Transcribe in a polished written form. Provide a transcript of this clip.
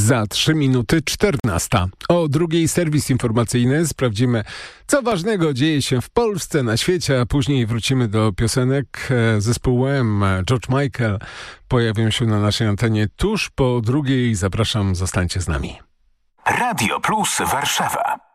Za 3 minuty 14. O drugiej serwis informacyjny. Sprawdzimy, co ważnego dzieje się w Polsce, na świecie, a później wrócimy do piosenek. Zespół George Michael pojawią się na naszej antenie tuż po drugiej. Zapraszam, zostańcie z nami. Radio Plus Warszawa.